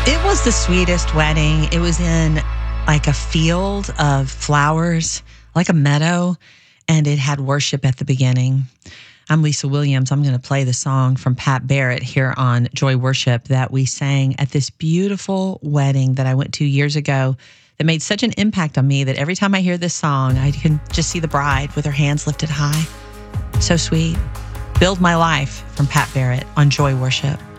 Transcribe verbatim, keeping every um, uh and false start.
It was the sweetest wedding. It was in like a field of flowers, like a meadow, and it had worship at the beginning. I'm Lisa Williams. I'm going to play the song from Pat Barrett here on Joy Worship that we sang at this beautiful wedding that I went to years ago that made such an impact on me that every time I hear this song, I can just see the bride with her hands lifted high. So sweet. Build My Life from Pat Barrett on Joy Worship.